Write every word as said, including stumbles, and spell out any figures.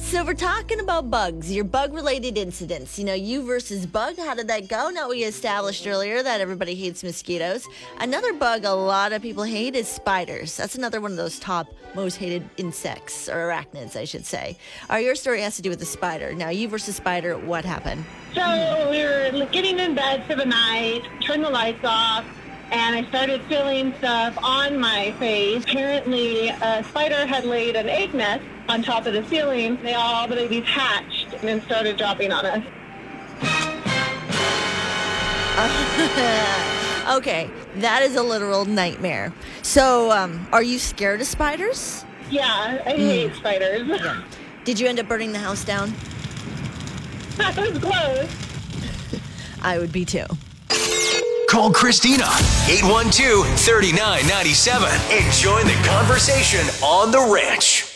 So we're talking about bugs, your bug-related incidents. You know, you versus bug, how did that go? Now, we established earlier that everybody hates mosquitoes. Another bug a lot of people hate is spiders. That's another one of those top most hated insects, or arachnids, I should say. Our, your story has to do with the spider. Now, you versus spider, what happened? So we were getting in bed for the night, turned the lights off, and I started feeling stuff on my face. Apparently, a spider had laid an egg nest on top of the ceiling. They all but hatched and then started dropping on us. Okay, that is a literal nightmare. So, um, are you scared of spiders? Yeah, I hate mm. spiders. Yeah. Did you end up burning the house down? That was close. I would be too. Call Christina, eight one two, three nine nine seven, and join the conversation on The Ranch.